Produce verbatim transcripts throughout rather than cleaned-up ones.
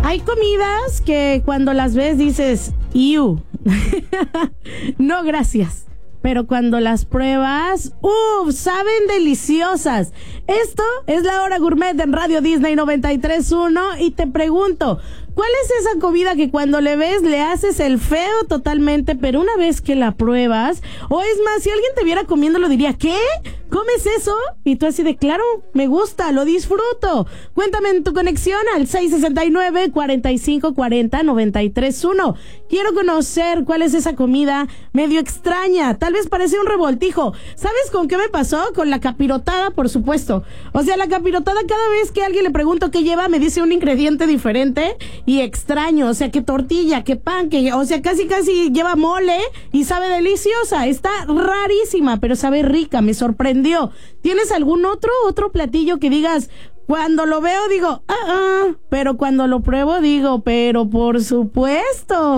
Hay comidas que cuando las ves dices, ¡iu! No, gracias. Pero cuando las pruebas, ¡uf! Saben deliciosas. Esto es La Hora Gourmet en Radio Disney noventa y tres punto uno y te pregunto, ¿cuál es esa comida que cuando le ves le haces el feo totalmente, pero una vez que la pruebas, o es más, si alguien te viera comiéndolo diría, ¿qué? ¿Comes eso? Y tú así de, claro, me gusta, lo disfruto. Cuéntame en tu conexión al seis sesenta y nueve, cuarenta y cinco cuarenta, noventa y tres uno. Quiero conocer cuál es esa comida medio extraña, tal vez parece un revoltijo. ¿Sabes con qué me pasó? Con la capirotada, por supuesto. O sea, la capirotada, cada vez que a alguien le pregunto qué lleva, me dice un ingrediente diferente y extraño. O sea, que tortilla, que pan, que, o sea, casi casi lleva mole y sabe deliciosa. Está rarísima, pero sabe rica, me sorprendió. ¿Tienes algún otro, otro platillo que digas, cuando lo veo digo, ah, ah, pero cuando lo pruebo digo, pero por supuesto?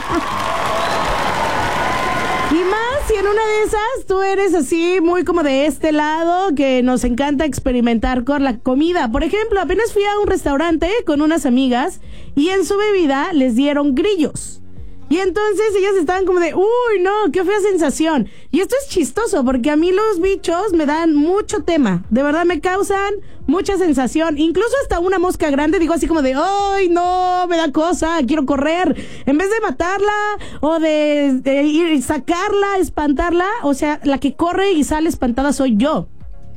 Y más, si en una de esas tú eres así, muy como de este lado, que nos encanta experimentar con la comida. Por ejemplo, apenas fui a un restaurante con unas amigas y en su bebida les dieron grillos. Y entonces ellas estaban como de, uy, no, qué fea sensación. Y esto es chistoso porque a mí los bichos me dan mucho tema. De verdad me causan mucha sensación. Incluso hasta una mosca grande digo así como de, ay, no, me da cosa, quiero correr. En vez de matarla o de, de ir y sacarla, espantarla, o sea, la que corre y sale espantada soy yo.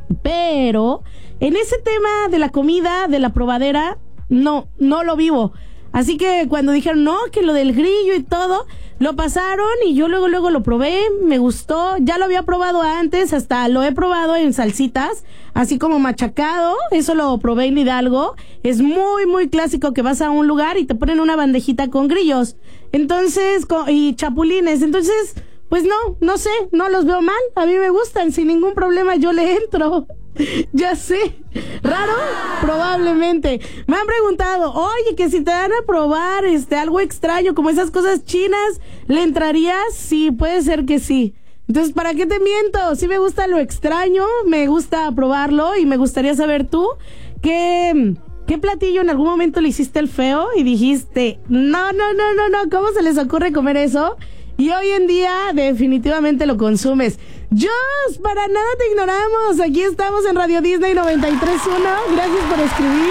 Pero en ese tema de la comida, de la probadera, no, no lo vivo. Así que cuando dijeron, no, que lo del grillo y todo, lo pasaron y yo luego, luego lo probé, me gustó, ya lo había probado antes, hasta lo he probado en salsitas, así como machacado, eso lo probé en Hidalgo, es muy, muy clásico que vas a un lugar y te ponen una bandejita con grillos, entonces, con, y chapulines, entonces, pues no, no sé, no los veo mal, a mí me gustan, sin ningún problema yo le entro. Ya sé, raro, probablemente. Me han preguntado, oye, que si te dan a probar este algo extraño, como esas cosas chinas, ¿le entrarías? Sí, puede ser que sí. Entonces, ¿para qué te miento? Sí me gusta lo extraño, me gusta probarlo y me gustaría saber tú qué, qué platillo en algún momento le hiciste el feo y dijiste, no, no, no, no, no, ¿cómo se les ocurre comer eso? Y hoy en día definitivamente lo consumes. Jos, para nada te ignoramos. Aquí estamos en Radio Disney noventa y tres punto uno. Gracias por escribir.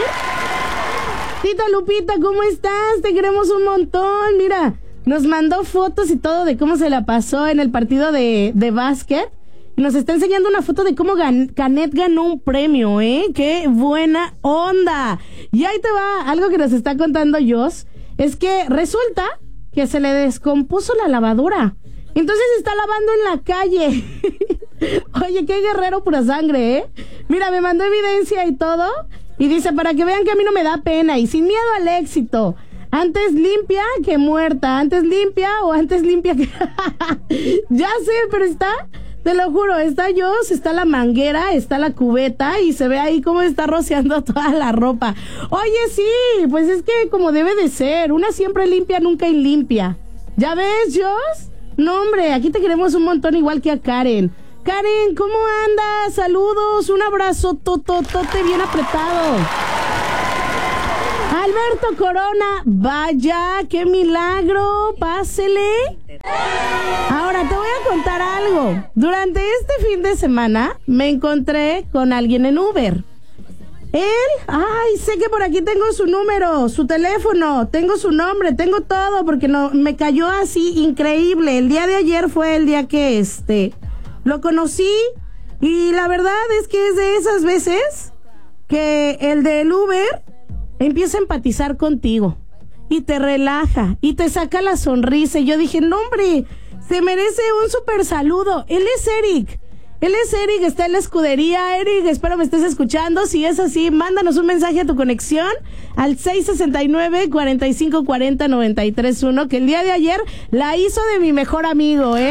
Tita Lupita, ¿cómo estás? Te queremos un montón. Mira, nos mandó fotos y todo de cómo se la pasó en el partido de, de básquet. Y nos está enseñando una foto de cómo gan- Canet ganó un premio, ¿eh? ¡Qué buena onda! Y ahí te va algo que nos está contando Jos. Es que resulta que se le descompuso la lavadora. Entonces está lavando en la calle. Oye, qué guerrero pura sangre, ¿eh? Mira, me mandó evidencia y todo. Y dice, para que vean que a mí no me da pena. Y sin miedo al éxito. Antes limpia que muerta. Antes limpia o antes limpia que... Ya sé, pero está... Te lo juro, está Jos, está la manguera, está la cubeta y se ve ahí cómo está rociando toda la ropa. Oye, sí, pues es que como debe de ser, una siempre limpia, nunca limpia. ¿Ya ves, Jos? No, hombre, aquí te queremos un montón igual que a Karen. Karen, ¿cómo andas? Saludos, un abrazo tototote bien apretado. Alberto Corona, vaya, qué milagro, pásele. Ahora te voy a contar algo. Durante este fin de semana me encontré con alguien en Uber. Él, ay, sé que por aquí tengo su número, su teléfono, tengo su nombre, tengo todo, porque no, me cayó así increíble. El día de ayer fue el día que este lo conocí y la verdad es que es de esas veces que el del Uber empieza a empatizar contigo y te relaja y te saca la sonrisa. Y yo dije, no, hombre, se merece un súper saludo. Él es Eric. Él es Eric, está en la escudería. Eric, espero me estés escuchando. Si es así, mándanos un mensaje a tu conexión al seis sesenta y nueve, cuarenta y cinco cuarenta, noventa y tres uno, que el día de ayer la hizo de mi mejor amigo, ¿eh?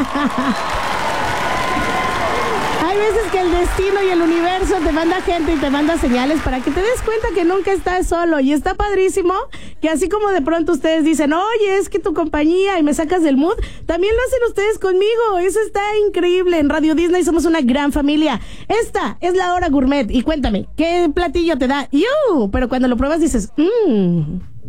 Hay veces que el destino y el universo te manda gente y te manda señales para que te des cuenta que nunca estás solo. Y está padrísimo que así como de pronto ustedes dicen, oye, es que tu compañía y me sacas del mood, también lo hacen ustedes conmigo. Eso está increíble. En Radio Disney somos una gran familia. Esta es La Hora Gourmet. Y cuéntame, ¿qué platillo te da? ¡Yu! Pero cuando lo pruebas dices, mmm.